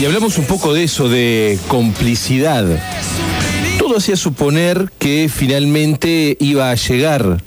hablamos un poco de eso, de complicidad. Todo hacía suponer que finalmente iba a llegar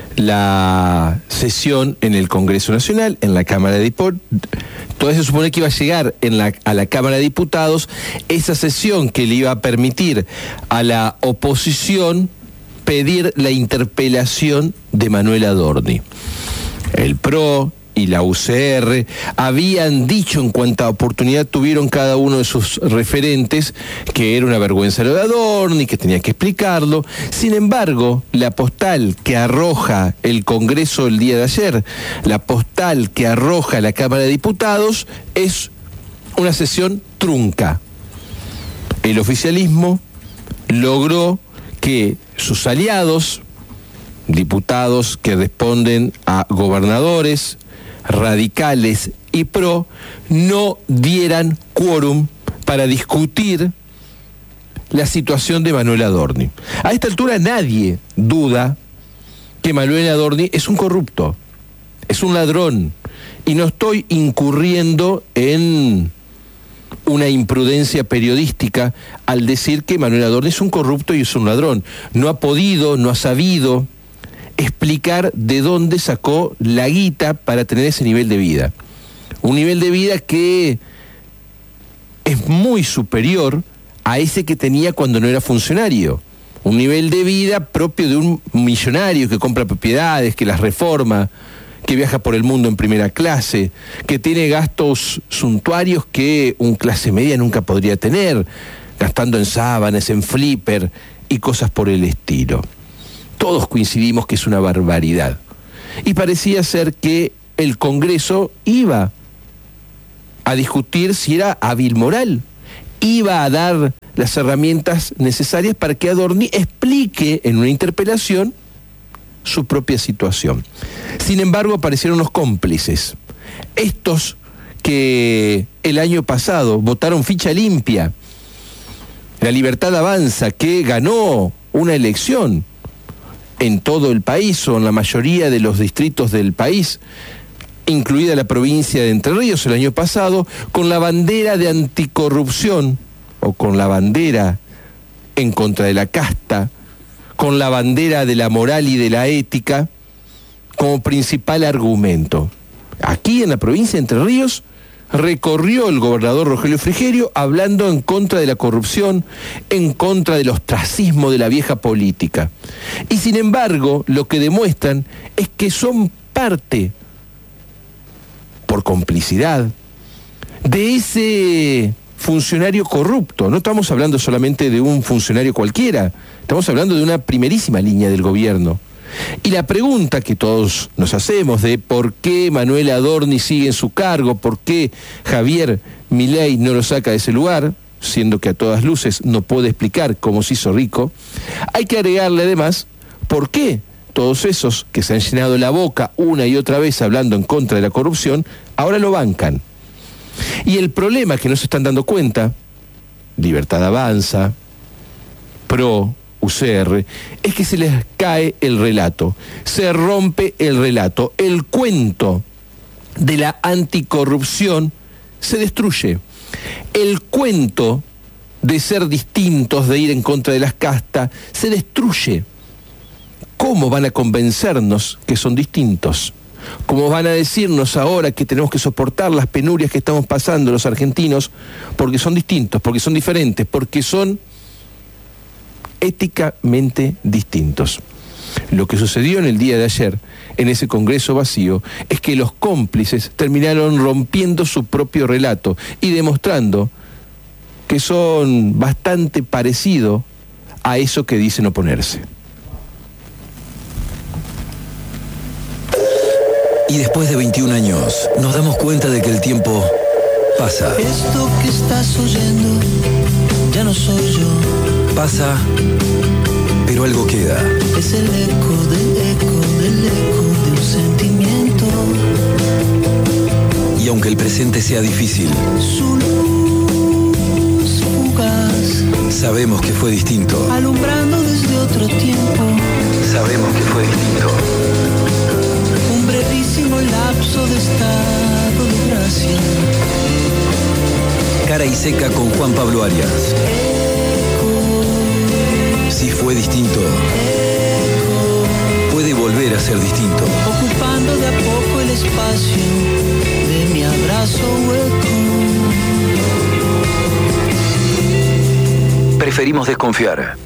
la sesión en el Congreso Nacional, en la Cámara de Diputados. Todo se supone que iba a llegar a la Cámara de Diputados esa sesión que le iba a permitir a la oposición pedir la interpelación de Manuel Adorni. El PRO y la UCR habían dicho en cuanta oportunidad tuvieron cada uno de sus referentes que era una vergüenza lo de Adorni, que tenía que explicarlo. Sin embargo, la postal que arroja el Congreso el día de ayer, la postal que arroja la Cámara de Diputados, es una sesión trunca. El oficialismo logró que sus aliados, diputados que responden a gobernadores, radicales y PRO, no dieran quórum para discutir la situación de Manuel Adorni. A esta altura nadie duda que Manuel Adorni es un corrupto, es un ladrón, y no estoy incurriendo en una imprudencia periodística al decir que Manuel Adorni es un corrupto y es un ladrón. No ha podido, no ha sabido explicar de dónde sacó la guita para tener ese nivel de vida. Un nivel de vida que es muy superior a ese que tenía cuando no era funcionario. Un nivel de vida propio de un millonario que compra propiedades, que las reforma, que viaja por el mundo en primera clase, que tiene gastos suntuarios que un clase media nunca podría tener, gastando en sábanas, en flipper y cosas por el estilo. Todos coincidimos que es una barbaridad. Y parecía ser que el Congreso iba a discutir si era hábil moral, iba a dar las herramientas necesarias para que Adorni explique en una interpelación su propia situación. Sin embargo, aparecieron los cómplices. Estos que el año pasado votaron ficha limpia. La Libertad Avanza, que ganó una elección en todo el país o en la mayoría de los distritos del país, incluida la provincia de Entre Ríos el año pasado, con la bandera de anticorrupción o con la bandera en contra de la casta, con la bandera de la moral y de la ética como principal argumento. Aquí en la provincia de Entre Ríos recorrió el gobernador Rogelio Frigerio hablando en contra de la corrupción, en contra del ostracismo de la vieja política. Y sin embargo, lo que demuestran es que son parte, por complicidad, de ese funcionario corrupto. No estamos hablando solamente de un funcionario cualquiera, estamos hablando de una primerísima línea del gobierno. Y la pregunta que todos nos hacemos de por qué Manuel Adorni sigue en su cargo, por qué Javier Milei no lo saca de ese lugar, siendo que a todas luces no puede explicar cómo se hizo rico, hay que agregarle además por qué todos esos que se han llenado la boca una y otra vez hablando en contra de la corrupción, ahora lo bancan. Y el problema que no se están dando cuenta, Libertad Avanza, PRO, UCR, es que se les cae el relato, se rompe el relato, el cuento de la anticorrupción se destruye, el cuento de ser distintos, de ir en contra de las castas, se destruye. ¿Cómo van a convencernos que son distintos? ¿Cómo van a decirnos ahora que tenemos que soportar las penurias que estamos pasando los argentinos porque son distintos, porque son diferentes, porque son éticamente distintos? Lo que sucedió en el día de ayer, en ese Congreso vacío, es que los cómplices terminaron rompiendo su propio relato y demostrando que son bastante parecidos a eso que dicen oponerse. Y después de 21 años, nos damos cuenta de que el tiempo pasa. Esto que estás oyendo ya no soy yo. Pasa, pero algo queda. Es el eco de un sentimiento. Y aunque el presente sea difícil, Su luz fugaz, sabemos que fue distinto. alumbrando desde otro tiempo. Sabemos que fue distinto. Un brevísimo lapso de estado de gracia. Cara y Seca con Juan Pablo Arias. Si fue distinto, puede volver a ser distinto. Ocupando de a poco el espacio de mi abrazo hueco. Preferimos desconfiar.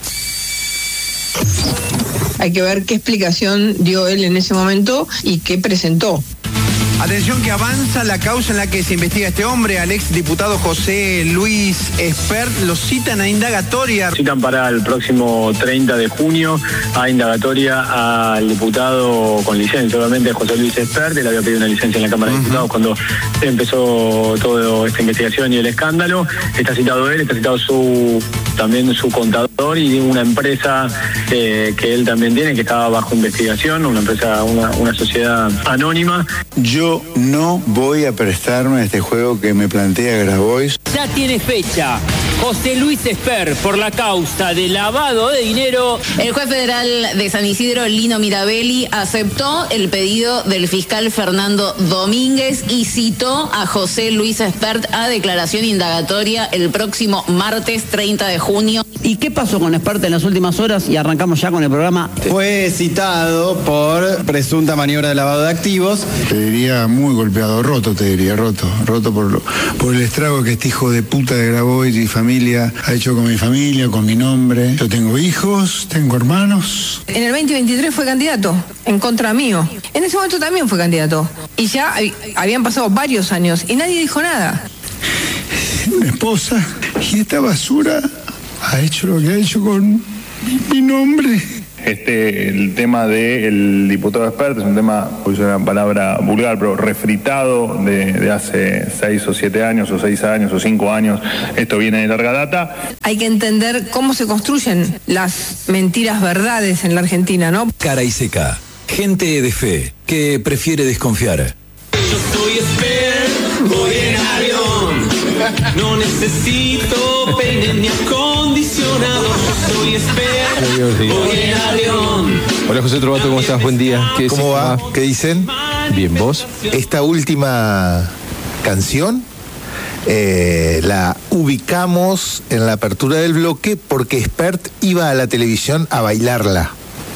Hay que ver qué explicación dio él en ese momento y qué presentó. Atención que avanza la causa en la que se investiga a este hombre, al ex diputado José Luis Espert. Lo citan a indagatoria. Citan para el próximo 30 de junio a indagatoria al diputado con licencia, obviamente José Luis Espert. Él había pedido una licencia en la Cámara de Diputados cuando empezó toda esta investigación y el escándalo. Está citado él, está citado también su contador y una empresa que él también tiene, que estaba bajo investigación, una empresa, una sociedad anónima. Yo no voy a prestarme a este juego que me plantea Grabois. Ya tiene fecha. José Luis Espert por la causa de lavado de dinero. El juez federal de San Isidro, Lino Mirabelli, aceptó el pedido del fiscal Fernando Domínguez y citó a José Luis Espert a declaración indagatoria el próximo martes 30 de junio. ¿Y qué pasó con Espert en las últimas horas? Y arrancamos ya con el programa. Fue citado por presunta maniobra de lavado de activos. Te diría muy golpeado, roto por el estrago que este hijo de puta de Grabois y familia ha hecho con mi familia, con mi nombre. Yo tengo hijos, tengo hermanos. En el 2023 fue candidato, en contra mío. En ese momento también fue candidato. Y ya habían pasado varios años y nadie dijo nada. Mi esposa, y esta basura ha hecho lo que ha hecho con mi nombre. El tema del diputado Espert es un tema, pues una palabra vulgar, pero refritado de hace 6 o 7 años, o 6 años, o 5 años. Esto viene de larga data. Hay que entender cómo se construyen las mentiras verdades en la Argentina, ¿no? Cara y Seca. Gente de fe que prefiere desconfiar. Yo soy Espert, voy en avión. No necesito peine ni acondicionado. Yo soy Espert, voy en avión. Hola José Trovato, ¿cómo estás? Buen día. ¿Cómo va? ¿Qué dicen? Bien, ¿vos? Esta última canción la ubicamos en la apertura del bloque porque Espert iba a la televisión a bailarla.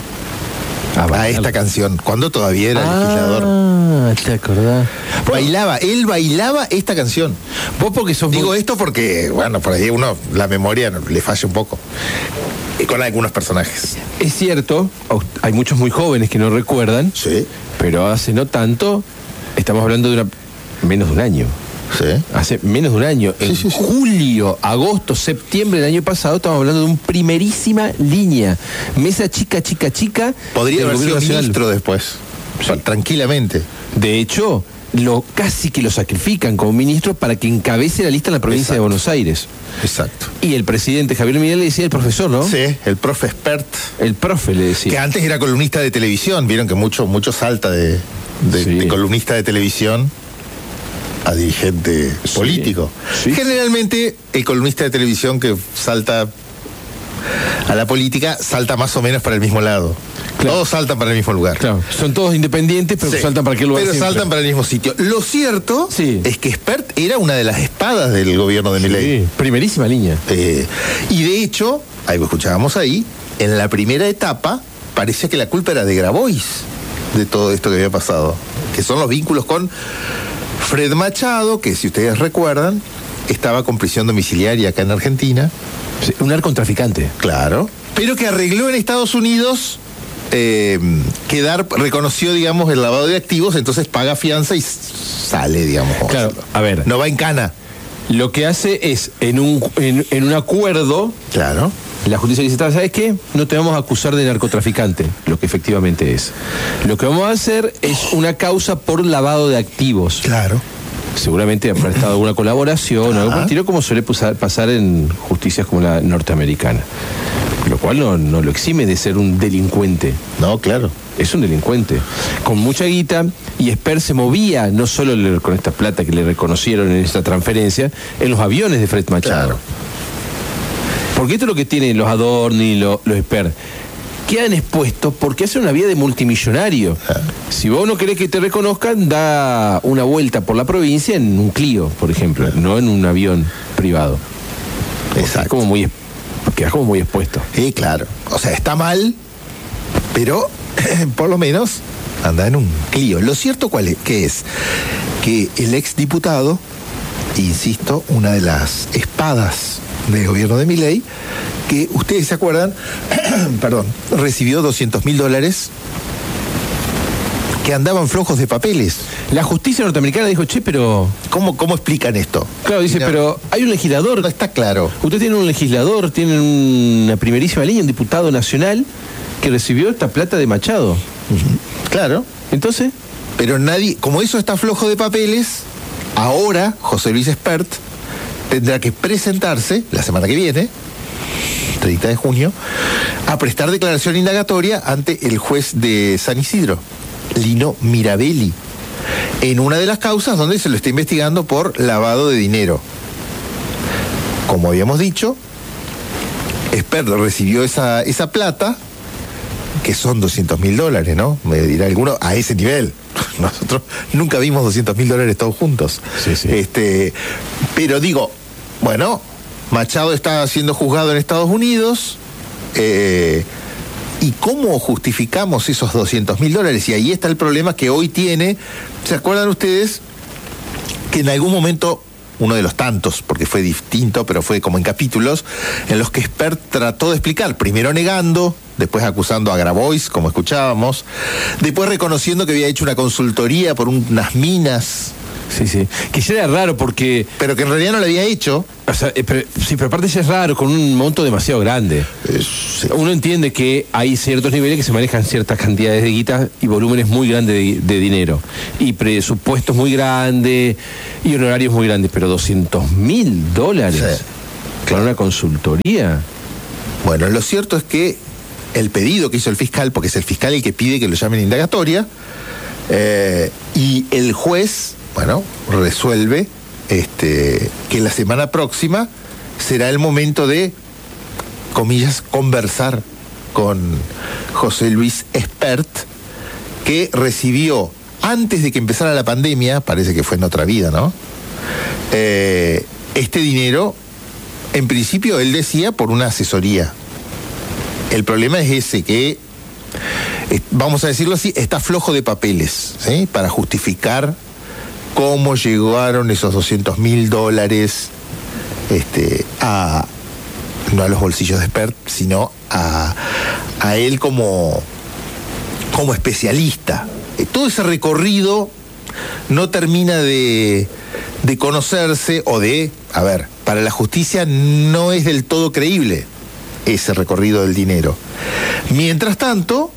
A esta canción, cuando todavía era legislador. Ah, ¿te acordás? Él bailaba esta canción. Vos porque sos Digo esto porque, bueno, por ahí la memoria le falla un poco. Con algunos personajes. Es cierto, hay muchos muy jóvenes que no recuerdan. Sí. Pero hace no tanto, estamos hablando de menos de un año. Sí. Hace menos de un año. En julio, agosto, septiembre del año pasado, estamos hablando de un primerísima línea. Mesa chica. Podría haber sido ministro después. Sí. Tranquilamente. De hecho, casi que lo sacrifican como ministro para que encabece la lista en la provincia de Buenos Aires. Exacto. Y el presidente Javier Milei le decía el profesor, ¿no? Sí, el profe Espert. El profe le decía. Que antes era columnista de televisión. Vieron que mucho salta de columnista de televisión a dirigente político. Sí. Generalmente el columnista de televisión que salta a la política salta más o menos para el mismo lado. Claro. Todos saltan para el mismo lugar. Claro. Son todos independientes, pero saltan para aquel lugar. Pero siempre saltan para el mismo sitio. Lo cierto es que Espert era una de las espadas del gobierno de Milei. Primerísima línea. Y de hecho, ahí lo escuchábamos ahí, en la primera etapa parecía que la culpa era de Grabois de todo esto que había pasado. Que son los vínculos con Fred Machado, que si ustedes recuerdan, estaba con prisión domiciliaria acá en Argentina. Sí, un narcotraficante. Claro. Pero que arregló en Estados Unidos reconoció, digamos, el lavado de activos, entonces paga fianza y sale, digamos. Claro, a ver. No va en cana. Lo que hace es, en un acuerdo. Claro. La justicia dice, ¿sabes qué? No te vamos a acusar de narcotraficante, lo que efectivamente es. Lo que vamos a hacer es una causa por lavado de activos. Claro. Seguramente ha prestado alguna colaboración o algo por el estilo, como suele pasar en justicias como la norteamericana. Lo cual no lo exime de ser un delincuente. No, claro. Es un delincuente. Con mucha guita, y Espert se movía, no solo con esta plata que le reconocieron en esta transferencia, en los aviones de Fred Machado. Claro. Porque esto es lo que tienen los Adorni y los Espert. quedan expuestos porque hacen una vida de multimillonario. Si vos no querés que te reconozcan, da una vuelta por la provincia en un Clio, por ejemplo, no en un avión privado. Exacto. Quedás como muy expuesto. Sí, claro. O sea, está mal, pero por lo menos anda en un Clio. Lo cierto ¿qué es? Que el exdiputado, insisto, una de las espadas del gobierno de Milei, que ustedes se acuerdan, perdón, recibió $200.000 que andaban flojos de papeles. La justicia norteamericana dijo, pero... ¿Cómo explican esto? Claro, dice, pero hay un legislador. No está claro. Usted tiene un legislador, tiene una primerísima línea, un diputado nacional que recibió esta plata de Machado. Claro. Entonces... Pero nadie, como eso está flojo de papeles, ahora José Luis Espert tendrá que presentarse la semana que viene, 30 de junio, a prestar declaración indagatoria ante el juez de San Isidro, Lino Mirabelli, en una de las causas donde se lo está investigando por lavado de dinero. Como habíamos dicho, Espert recibió esa plata, que son $200.000, ¿no? Me dirá alguno, a ese nivel. Nosotros nunca vimos $200.000 todos juntos. Sí. Pero digo, bueno, Machado está siendo juzgado en Estados Unidos, ¿y cómo justificamos esos $200.000? Y ahí está el problema que hoy tiene. ¿Se acuerdan ustedes que en algún momento, uno de los tantos, porque fue distinto, pero fue como en capítulos, en los que Espert trató de explicar, primero negando, después acusando a Grabois, como escuchábamos, después reconociendo que había hecho una consultoría por unas minas? Sí. Que ya era raro porque... Pero que en realidad no lo había hecho. O sea, pero aparte ya es raro, con un monto demasiado grande. Sí. Uno entiende que hay ciertos niveles que se manejan ciertas cantidades de guita y volúmenes muy grandes de dinero. Y presupuestos muy grandes y honorarios muy grandes. Pero $200.000 para una consultoría. Bueno, lo cierto es que el pedido que hizo el fiscal, porque es el fiscal el que pide que lo llamen indagatoria, y el juez... Bueno, resuelve que la semana próxima será el momento de, comillas, conversar con José Luis Espert, que recibió, antes de que empezara la pandemia, parece que fue en otra vida, ¿no? Este dinero, en principio, él decía, por una asesoría. El problema es ese, que, vamos a decirlo así, está flojo de papeles, ¿sí? Para justificar cómo llegaron esos $200.000 no a los bolsillos de Espert, sino a él como especialista. Todo ese recorrido no termina de conocerse para la justicia no es del todo creíble ese recorrido del dinero. Mientras tanto,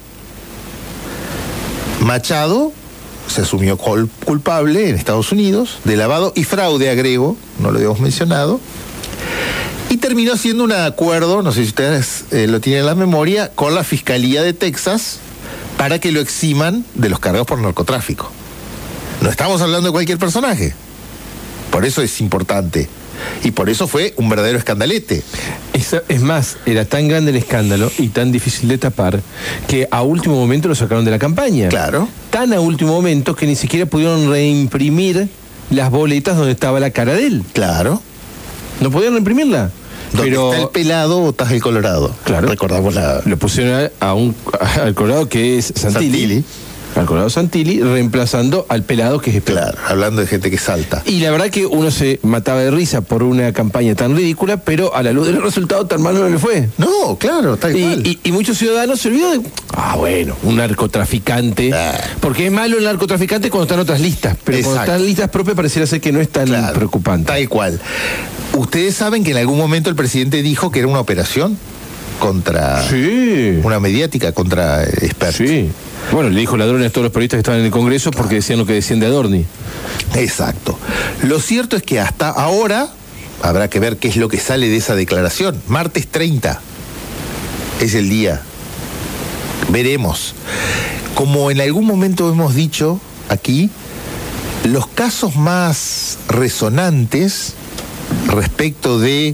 Machado se asumió culpable en Estados Unidos de lavado y fraude, agrego, no lo habíamos mencionado, y terminó haciendo un acuerdo, no sé si ustedes lo tienen en la memoria, con la Fiscalía de Texas para que lo eximan de los cargos por narcotráfico. No estamos hablando de cualquier personaje, por eso es importante. Y por eso fue un verdadero escandalete. Es más, era tan grande el escándalo y tan difícil de tapar que a último momento lo sacaron de la campaña. Claro. Tan a último momento que ni siquiera pudieron reimprimir las boletas donde estaba la cara de él. Claro. No podían reimprimirla. Donde está el pelado, botas el colorado. Claro. Recordamos Lo pusieron al colorado que es Santilli. Al Colorado Santilli, reemplazando al pelado que es Espert. Claro, hablando de gente que salta. Y la verdad que uno se mataba de risa por una campaña tan ridícula, pero a la luz del resultado tan mal no le fue. No, claro, tal cual. Y muchos ciudadanos se olvidan de, un narcotraficante. Porque es malo el narcotraficante cuando está en otras listas, pero cuando está en listas propias pareciera ser que no es tan preocupante. Tal cual. Ustedes saben que en algún momento el presidente dijo que era una operación contra... Una mediática contra Espert. Sí. Bueno, le dijo ladrones a todos los periodistas que estaban en el Congreso porque decían lo que decían de Adorni. Exacto. Lo cierto es que hasta ahora habrá que ver qué es lo que sale de esa declaración. Martes 30 es el día. Veremos. Como en algún momento hemos dicho aquí, los casos más resonantes respecto de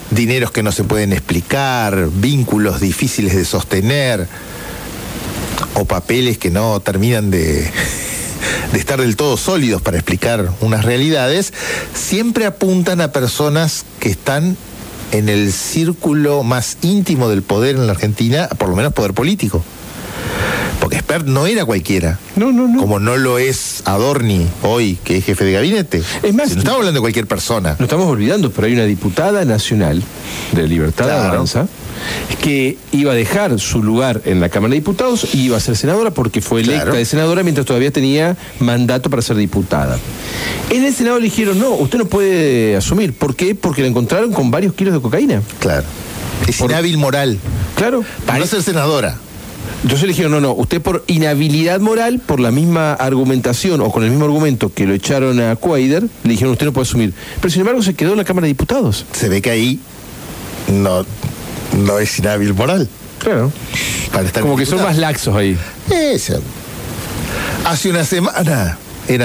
dineros que no se pueden explicar, vínculos difíciles de sostener o papeles que no terminan de estar del todo sólidos para explicar unas realidades, siempre apuntan a personas que están en el círculo más íntimo del poder en la Argentina, por lo menos poder político. Porque Espert no era cualquiera. No. Como no lo es Adorni hoy, que es jefe de gabinete. Es más, no estamos hablando de cualquier persona. No estamos olvidando, pero hay una diputada nacional de Libertad Avanza que iba a dejar su lugar en la Cámara de Diputados y iba a ser senadora porque fue electa de senadora mientras todavía tenía mandato para ser diputada. En el Senado le dijeron, no, usted no puede asumir. ¿Por qué? Porque la encontraron con varios kilos de cocaína. Claro. Es inhábil moral. Claro. Para no ser senadora. Entonces le dijeron, no, usted por inhabilidad moral, por la misma argumentación o con el mismo argumento que lo echaron a Cuader, le dijeron, usted no puede asumir. Pero sin embargo se quedó en la Cámara de Diputados. Se ve que ahí no es inhábil moral. Claro. Para estar como que son más laxos ahí. Hace una semana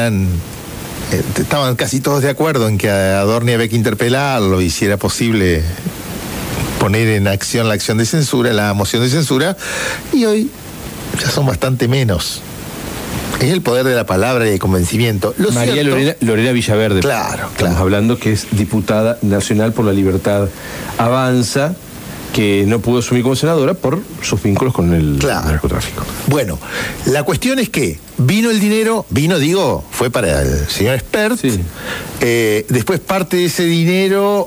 estaban casi todos de acuerdo en que a Adorni había que interpelarlo y si era posible poner en acción la acción de censura, la moción de censura, y hoy ya son bastante menos. Es el poder de la palabra y el convencimiento. María Lorena Villaverde. Claro. Estamos hablando que es diputada nacional por la Libertad Avanza, que no pudo asumir como senadora por sus vínculos con el narcotráfico. Bueno, la cuestión es que vino el dinero, fue para el señor Espert. Sí. Después parte de ese dinero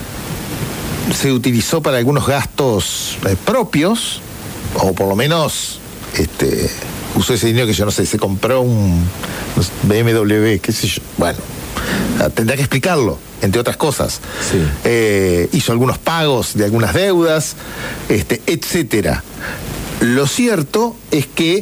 se utilizó para algunos gastos propios, o por lo menos usó ese dinero que yo no sé, se compró un BMW, qué sé yo, bueno, tendrá que explicarlo, entre otras cosas. Sí. Hizo algunos pagos de algunas deudas, etcétera. Lo cierto es que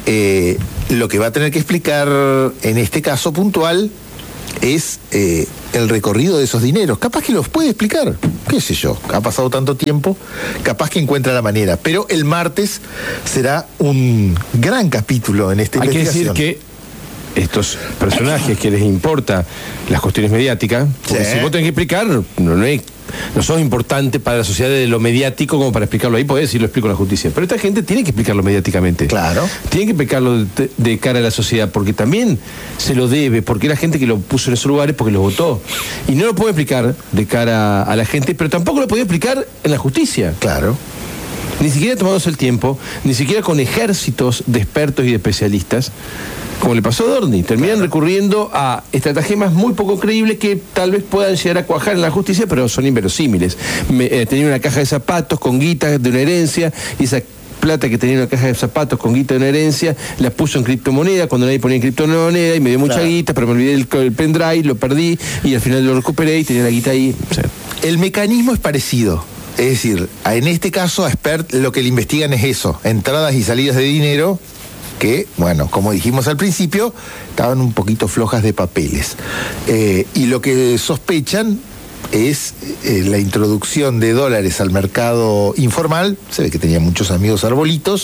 lo que va a tener que explicar en este caso puntual es el recorrido de esos dineros. Capaz que los puede explicar, qué sé yo, ha pasado tanto tiempo, capaz que encuentra la manera, pero el martes será un gran capítulo en esta investigación. Hay que decir que estos personajes que les importa las cuestiones mediáticas, porque si vos tenés que explicar, no sos importante para la sociedad de lo mediático como para explicarlo ahí, podés decir lo explico en la justicia. Pero esta gente tiene que explicarlo mediáticamente. Claro. Tiene que explicarlo de cara a la sociedad, porque también se lo debe, porque era gente que lo puso en esos lugares porque lo votó. Y no lo puede explicar de cara a la gente, pero tampoco lo podía explicar en la justicia. Claro. Ni siquiera tomándose el tiempo, ni siquiera con ejércitos de expertos y de especialistas, como le pasó a Adorni. Terminan recurriendo a estratagemas muy poco creíbles que tal vez puedan llegar a cuajar en la justicia, pero son inverosímiles. Tenía una caja de zapatos con guita de una herencia, y esa plata que tenía en una caja de zapatos con guita de una herencia la puso en criptomoneda cuando nadie ponía en criptomoneda y me dio mucha guita, pero me olvidé el pendrive, lo perdí y al final lo recuperé y tenía la guita ahí. O sea, el mecanismo es parecido. Es decir, en este caso a Espert lo que le investigan es eso, entradas y salidas de dinero que, bueno, como dijimos al principio, estaban un poquito flojas de papeles. Y lo que sospechan es la introducción de dólares al mercado informal. Se ve que tenía muchos amigos arbolitos.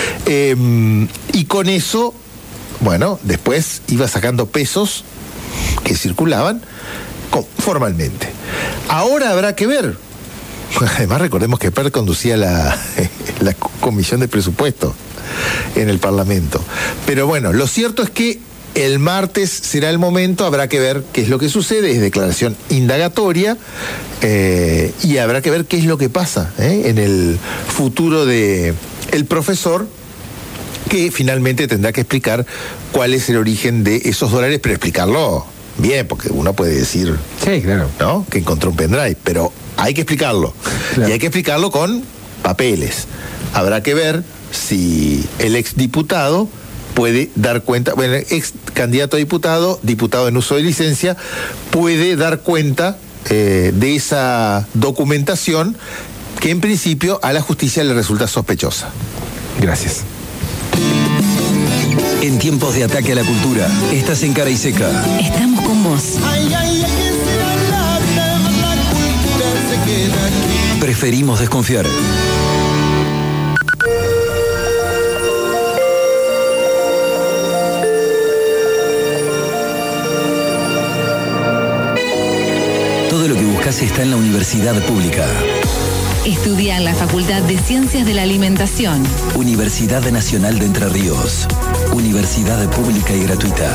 Y con eso, bueno, después iba sacando pesos que circulaban formalmente. Ahora habrá que ver. Además, recordemos que Espert conducía la comisión de presupuesto en el Parlamento. Pero bueno, lo cierto es que el martes será el momento, habrá que ver qué es lo que sucede, es declaración indagatoria, y habrá que ver qué es lo que pasa en el futuro de el profesor, que finalmente tendrá que explicar cuál es el origen de esos dólares, pero explicarlo bien, porque uno puede decir, sí, claro, ¿no?, que encontró un pendrive, pero hay que explicarlo. Claro. Y hay que explicarlo con papeles. Habrá que ver si el exdiputado puede dar cuenta, bueno, ex candidato a diputado en uso de licencia, puede dar cuenta de esa documentación que en principio a la justicia le resulta sospechosa. Gracias. En tiempos de ataque a la cultura, estás en Cara y Seca. Estamos con vos. Preferimos desconfiar. Todo lo que buscas está en la universidad pública. Estudia en la Facultad de Ciencias de la Alimentación. Universidad Nacional de Entre Ríos. Universidad pública y gratuita.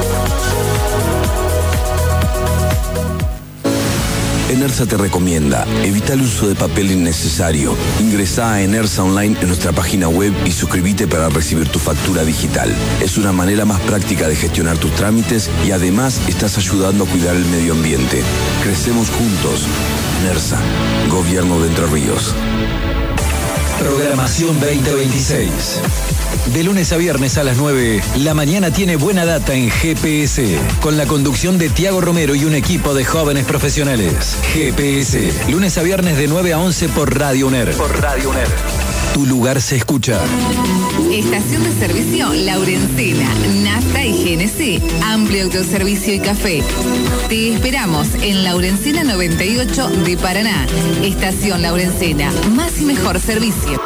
Enersa te recomienda, evita el uso de papel innecesario. Ingresá a Enersa Online en nuestra página web y suscríbete para recibir tu factura digital. Es una manera más práctica de gestionar tus trámites y además estás ayudando a cuidar el medio ambiente. Crecemos juntos. Enersa, Gobierno de Entre Ríos. Programación 2026. De lunes a viernes a las 9, la mañana tiene buena data en GPS, con la conducción de Tiago Romero y un equipo de jóvenes profesionales. GPS, lunes a viernes de 9 a 11 por Radio UNER. Tu lugar se escucha. Estación de servicio Laurencena, Nafta y GNC, amplio autoservicio y café. Te esperamos en Laurencena 98 de Paraná. Estación Laurencena, más y mejor servicio.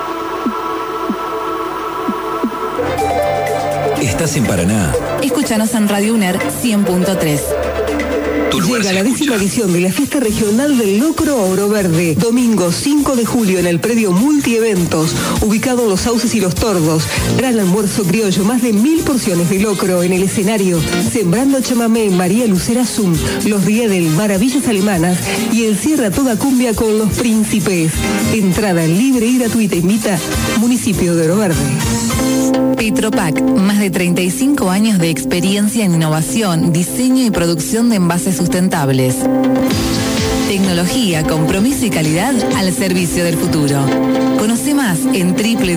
¿Estás en Paraná? Escúchanos en Radio UNER 100.3. Llega la 10ª edición de la Fiesta Regional del Locro a Oro Verde. Domingo 5 de julio en el predio Multieventos, ubicado en Los Sauces y Los Tordos. Gran almuerzo criollo, más de 1000 porciones de locro en el escenario. Sembrando chamamé, María Lucera Zum, Los Riedel, Maravillas Alemanas y el cierre a toda cumbia con Los Príncipes. Entrada libre y gratuita. Invita Municipio de Oro Verde. Petropac, más de 35 años de experiencia en innovación, diseño y producción de envases sustentables. Tecnología, compromiso y calidad al servicio del futuro. Conoce más en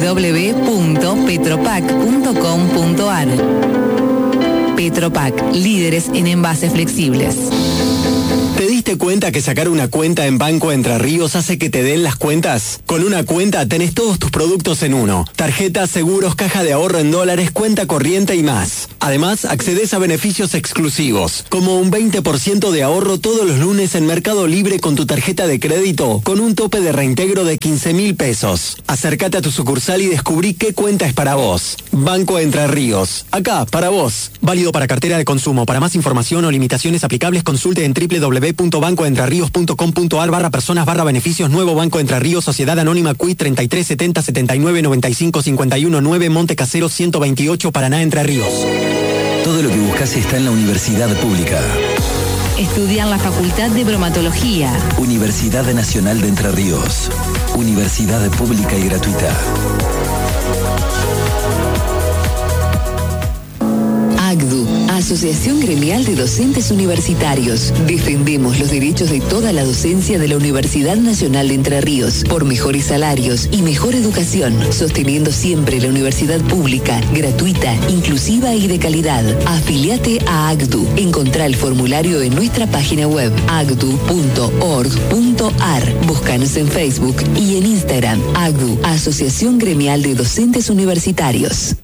www.petropac.com.ar. Petropac, líderes en envases flexibles. ¿Te diste cuenta que sacar una cuenta en Banco Entre Ríos hace que te den las cuentas? Con una cuenta tenés todos tus productos en uno. Tarjetas, seguros, caja de ahorro en dólares, cuenta corriente y más. Además, accedes a beneficios exclusivos, como un 20% de ahorro todos los lunes en Mercado Libre con tu tarjeta de crédito, con un tope de reintegro de 15.000 pesos. Acércate a tu sucursal y descubrí qué cuenta es para vos. Banco Entre Ríos. Acá, para vos. Válido para cartera de consumo. Para más información o limitaciones aplicables, consulte en www.bancoentrerios.com.ar/personas/beneficios. Nuevo Banco Entre Ríos, Sociedad Anónima CUI 33 70 79 95 51 9, Monte Casero 128, Paraná, Entre Ríos. Todo lo que buscas está en la universidad pública. Estudia en la Facultad de Bromatología. Universidad Nacional de Entre Ríos. Universidad pública y gratuita. AGDU, Asociación Gremial de Docentes Universitarios. Defendemos los derechos de toda la docencia de la Universidad Nacional de Entre Ríos por mejores salarios y mejor educación, sosteniendo siempre la universidad pública, gratuita, inclusiva y de calidad. Afiliate a AGDU. Encontrá el formulario en nuestra página web agdu.org.ar. Búscanos en Facebook y en Instagram. AGDU, Asociación Gremial de Docentes Universitarios.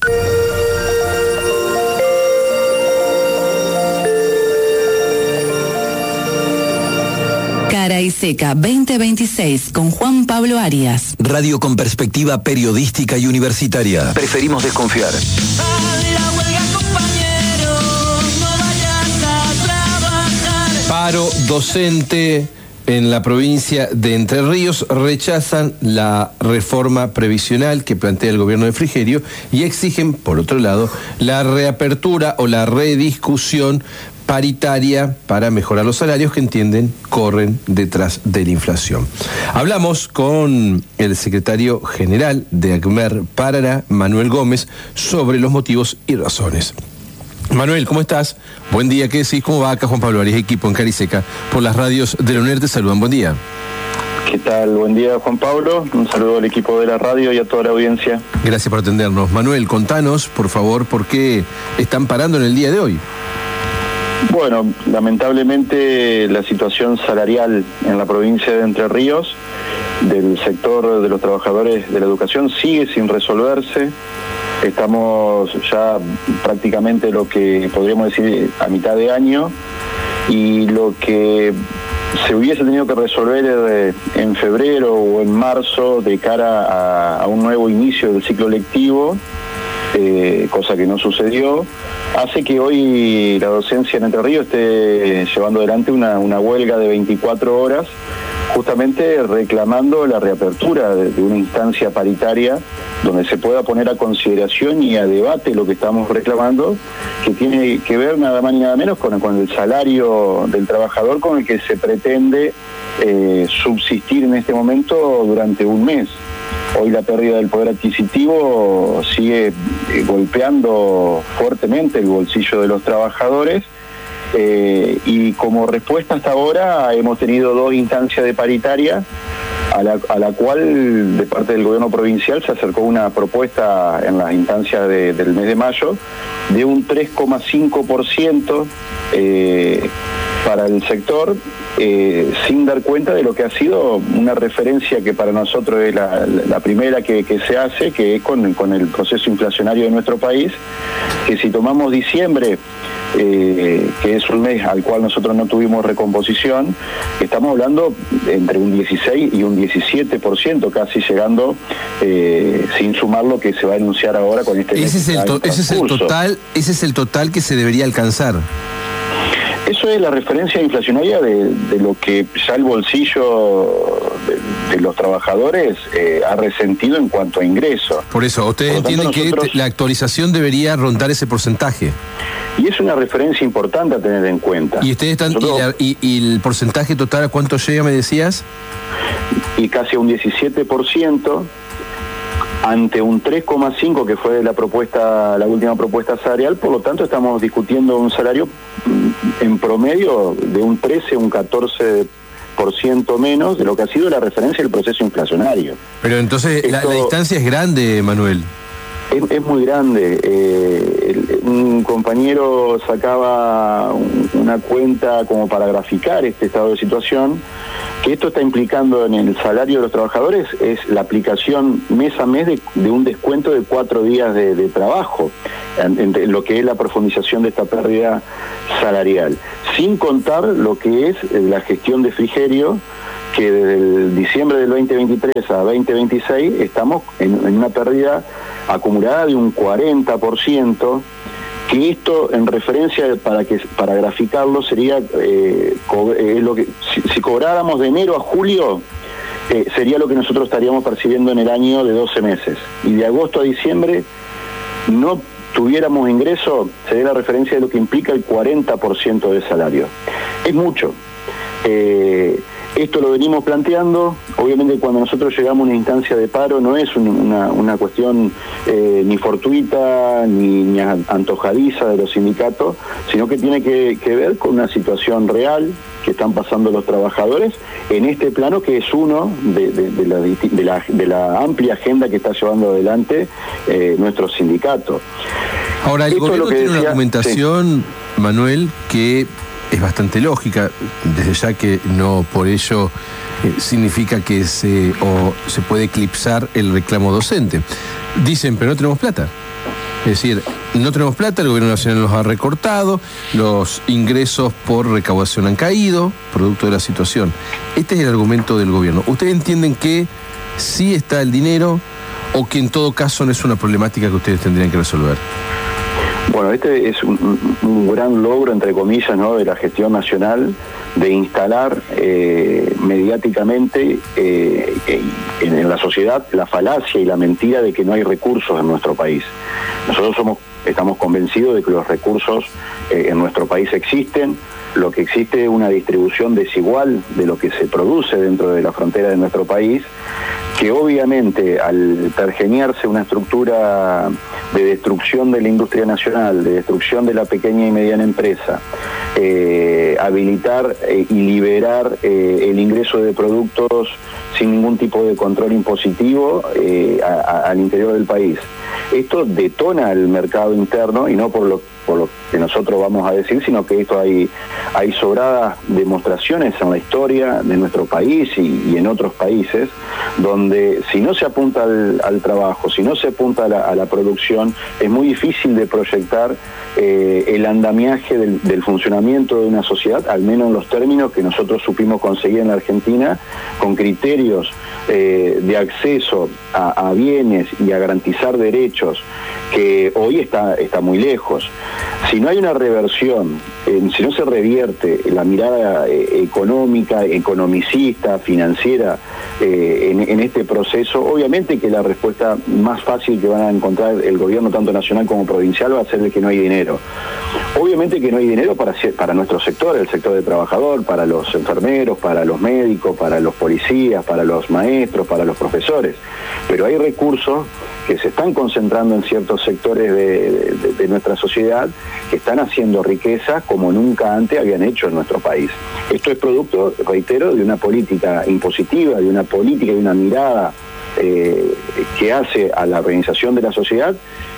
Cara y Seca 2026 con Juan Pablo Arias. Radio con perspectiva periodística y universitaria. Preferimos desconfiar. Paro docente en la provincia de Entre Ríos. Rechazan la reforma previsional que plantea el gobierno de Frigerio y exigen, por otro lado, la reapertura o la rediscusión paritaria para mejorar los salarios que entienden corren detrás de la inflación. Hablamos con el secretario general de ACMER Paraná, Manuel Gómez, sobre los motivos y razones. Manuel, ¿cómo estás? Buen día, ¿qué decís? ¿Cómo va acá Juan Pablo Arias, equipo en Cara y Seca? Por las radios de la UNER te saludan, buen día. ¿Qué tal? Buen día, Juan Pablo. Un saludo al equipo de la radio y a toda la audiencia. Gracias por atendernos. Manuel, contanos, por favor, por qué están parando en el día de hoy. Bueno, lamentablemente la situación salarial en la provincia de Entre Ríos del sector de los trabajadores de la educación sigue sin resolverse. Estamos ya prácticamente lo que podríamos decir a mitad de año y lo que se hubiese tenido que resolver en febrero o en marzo de cara a un nuevo inicio del ciclo lectivo, cosa que no sucedió, hace que hoy la docencia en Entre Ríos esté llevando adelante una huelga de 24 horas, justamente reclamando la reapertura de una instancia paritaria donde se pueda poner a consideración y a debate lo que estamos reclamando, que tiene que ver nada más ni nada menos con el salario del trabajador con el que se pretende subsistir en este momento durante un mes. Hoy la pérdida del poder adquisitivo sigue golpeando fuertemente el bolsillo de los trabajadores, y como respuesta hasta ahora hemos tenido 2 instancias de paritaria a la cual de parte del gobierno provincial se acercó una propuesta en las instancias del mes de mayo de un 3,5% para el sector, sin dar cuenta de lo que ha sido una referencia que para nosotros es la primera que se hace, que es con el proceso inflacionario de nuestro país, que si tomamos diciembre, que es un mes al cual nosotros no tuvimos recomposición, estamos hablando entre un 16 y un 17%, casi llegando, sin sumar lo que se va a anunciar ahora con este mes. Ese es el total que se debería alcanzar. Eso es la referencia inflacionaria de lo que ya el bolsillo de los trabajadores ha resentido en cuanto a ingresos. Por eso, ustedes entienden que la actualización debería rondar ese porcentaje. Y es una referencia importante a tener en cuenta. ¿Y ustedes están y el porcentaje total a cuánto llega, me decías? Y casi a un 17%. Ante un 3,5 que fue la última propuesta salarial, por lo tanto estamos discutiendo un salario en promedio de un 13, un 14% menos de lo que ha sido la referencia del proceso inflacionario. Pero entonces la distancia es grande, Manuel. Es muy grande. Un compañero sacaba una cuenta como para graficar este estado de situación, que esto está implicando en el salario de los trabajadores es la aplicación mes a mes de un descuento de 4 días de trabajo, en lo que es la profundización de esta pérdida salarial, sin contar lo que es la gestión de Frigerio, que desde el diciembre del 2023 a 2026 estamos en una pérdida acumulada de un 40%, que esto en referencia para graficarlo sería lo que si cobráramos de enero a julio sería lo que nosotros estaríamos percibiendo en el año de 12 meses, y de agosto a diciembre no tuviéramos ingreso, sería la referencia de lo que implica el 40% de salario. Es mucho. Esto lo venimos planteando. Obviamente cuando nosotros llegamos a una instancia de paro no es una cuestión ni fortuita ni antojadiza de los sindicatos, sino que tiene que ver con una situación real que están pasando los trabajadores en este plano, que es uno de la amplia agenda que está llevando adelante nuestro sindicato. Ahora, el gobierno tiene una argumentación, sí, Manuel, que es bastante lógica, desde ya que no por ello significa que se puede eclipsar el reclamo docente. Dicen, pero no tenemos plata. Es decir, no tenemos plata, el gobierno nacional nos ha recortado, los ingresos por recaudación han caído, producto de la situación. Este es el argumento del gobierno. ¿Ustedes entienden que sí está el dinero o que en todo caso no es una problemática que ustedes tendrían que resolver? Bueno, este es un gran logro, entre comillas, ¿no?, de la gestión nacional, de instalar mediáticamente en la sociedad la falacia y la mentira de que no hay recursos en nuestro país. Nosotros estamos convencidos de que los recursos en nuestro país existen. Lo que existe es una distribución desigual de lo que se produce dentro de la frontera de nuestro país, que obviamente al pergeñarse una estructura de destrucción de la industria nacional, de destrucción de la pequeña y mediana empresa, habilitar y liberar el ingreso de productos sin ningún tipo de control impositivo al interior del país. Esto detona el mercado interno, y no por lo que nosotros vamos a decir, sino que esto hay sobradas demostraciones en la historia de nuestro país y en otros países, donde si no se apunta al trabajo, si no se apunta a la producción, es muy difícil de proyectar el andamiaje del funcionamiento de una sociedad, al menos en los términos que nosotros supimos conseguir en la Argentina, con criterios de acceso a bienes y a garantizar derechos, que hoy está muy lejos. Si no hay una reversión, si no se revierte la mirada económica, economicista, financiera en este proceso, obviamente que la respuesta más fácil que van a encontrar el gobierno, tanto nacional como provincial, va a ser de que no hay dinero. Obviamente que no hay dinero para nuestro sector, el sector de trabajador, para los enfermeros, para los médicos, para los policías, para los maestros, para los profesores, pero hay recursos que se están concentrando en ciertos sectores de nuestra sociedad, que están haciendo riqueza como nunca antes habían hecho en nuestro país. Esto es producto, reitero, de una política impositiva, de una política y una mirada que hace a la organización de la sociedad,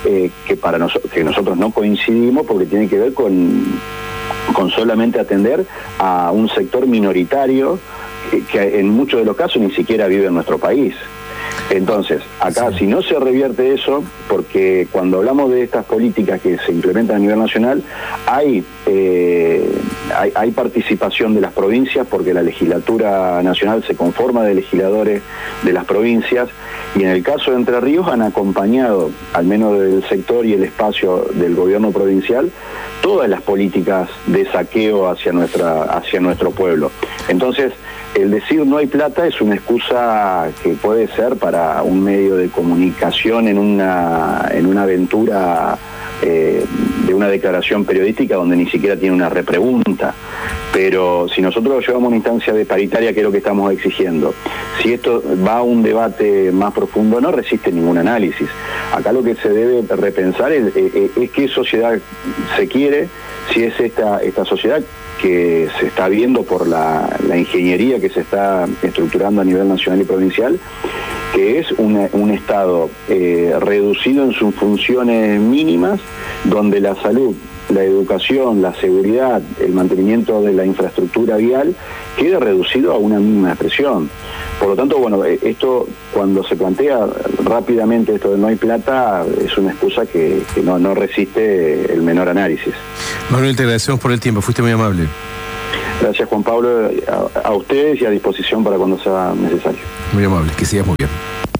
que nosotros no coincidimos, porque tiene que ver con solamente atender a un sector minoritario que en muchos de los casos ni siquiera vive en nuestro país. Entonces, acá si no se revierte eso, porque cuando hablamos de estas políticas que se implementan a nivel nacional, hay participación de las provincias, porque la legislatura nacional se conforma de legisladores de las provincias, y en el caso de Entre Ríos han acompañado, al menos del sector y el espacio del gobierno provincial, todas las políticas de saqueo hacia nuestro pueblo. Entonces, el decir no hay plata es una excusa que puede ser para un medio de comunicación en una aventura de una declaración periodística donde ni siquiera tiene una repregunta. Pero si nosotros lo llevamos a una instancia de paritaria, que es lo que estamos exigiendo, si esto va a un debate más profundo, no resiste ningún análisis. Acá lo que se debe repensar es qué sociedad se quiere, si es esta sociedad que se está viendo por la ingeniería que se está estructurando a nivel nacional y provincial, que es un Estado reducido en sus funciones mínimas, donde la salud, la educación, la seguridad, el mantenimiento de la infraestructura vial queda reducido a una mínima expresión. Por lo tanto, bueno, esto cuando se plantea rápidamente esto de no hay plata, es una excusa que no resiste el menor análisis. Manuel, te agradecemos por el tiempo, fuiste muy amable. Gracias, Juan Pablo, a ustedes y a disposición para cuando sea necesario. Muy amable, que sigas muy bien.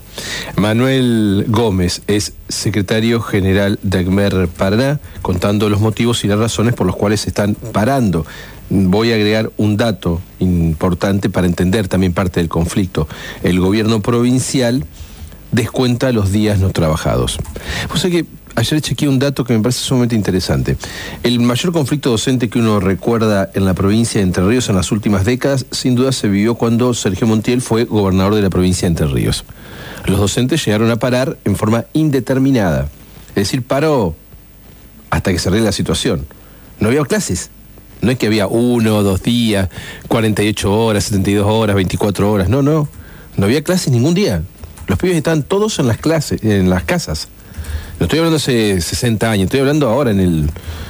Manuel Gómez es secretario general de ACMER Paraná, contando los motivos y las razones por los cuales se están parando. Voy a agregar un dato importante para entender también parte del conflicto. El gobierno provincial descuenta los días no trabajados. Vos sabés que ayer chequeé un dato que me parece sumamente interesante. El mayor conflicto docente que uno recuerda en la provincia de Entre Ríos en las últimas décadas, sin duda se vivió cuando Sergio Montiel fue gobernador de la provincia de Entre Ríos. Los docentes llegaron a parar en forma indeterminada. Es decir, paró hasta que se arregle la situación. No había clases. No es que había 1 o 2 días, 48 horas, 72 horas, 24 horas. No había clases ningún día. Los pibes estaban todos en las clases, en las casas. No estoy hablando hace 60 años, estoy hablando ahora en el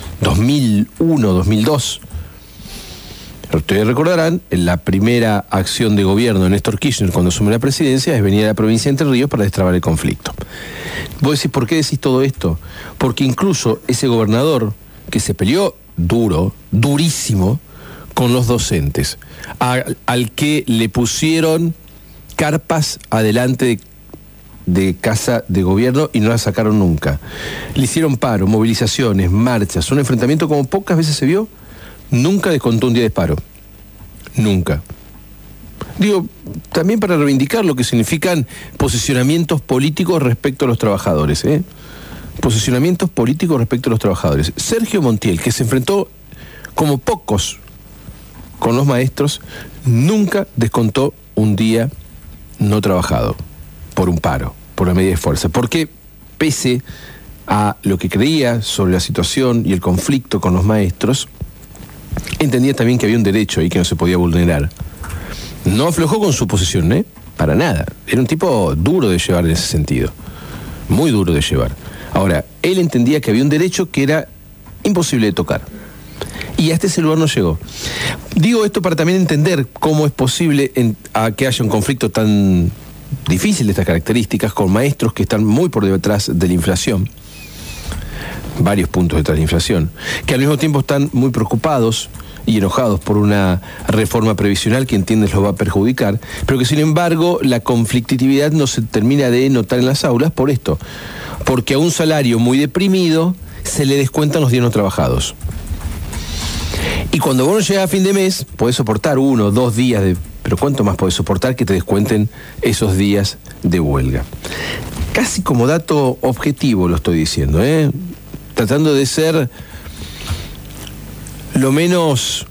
2001, 2002. Ustedes recordarán, en la primera acción de gobierno de Néstor Kirchner cuando asume la presidencia es venir a la provincia de Entre Ríos para destrabar el conflicto. Vos decís, ¿por qué decís todo esto? Porque incluso ese gobernador que se peleó durísimo con los docentes, al que le pusieron carpas adelante de casa de gobierno y no la sacaron nunca. Le hicieron paro, movilizaciones, marchas, un enfrentamiento como pocas veces se vio. Nunca descontó un día de paro. Nunca. Digo, también para reivindicar lo que significan posicionamientos políticos respecto a los trabajadores, Posicionamientos políticos respecto a los trabajadores. Sergio Montiel, que se enfrentó como pocos con los maestros, nunca descontó un día no trabajado por un paro, por la medida de fuerza. Porque pese a lo que creía sobre la situación y el conflicto con los maestros, entendía también que había un derecho ahí que no se podía vulnerar. No aflojó con su posición, para nada. Era un tipo duro de llevar en ese sentido. Muy duro de llevar. Ahora, él entendía que había un derecho que era imposible de tocar. Y hasta ese lugar no llegó. Digo esto para también entender cómo es posible que haya un conflicto tan difícil de estas características con maestros que están muy por detrás de la inflación, varios puntos detrás de la inflación, que al mismo tiempo están muy preocupados y enojados por una reforma previsional que entienden los va a perjudicar, pero que sin embargo la conflictividad no se termina de notar en las aulas por esto, porque a un salario muy deprimido se le descuentan los días no trabajados. Y cuando vos no llegas a fin de mes, podés soportar 1 o 2 días pero ¿cuánto más podés soportar que te descuenten esos días de huelga? Casi como dato objetivo lo estoy diciendo, tratando de ser lo menos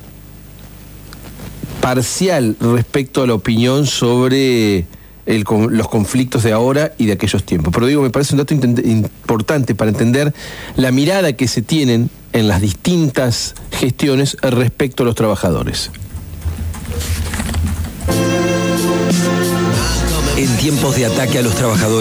parcial respecto a la opinión sobre los conflictos de ahora y de aquellos tiempos. Pero digo, me parece un dato importante para entender la mirada que se tienen en las distintas gestiones respecto a los trabajadores. En tiempos de ataque a los trabajadores,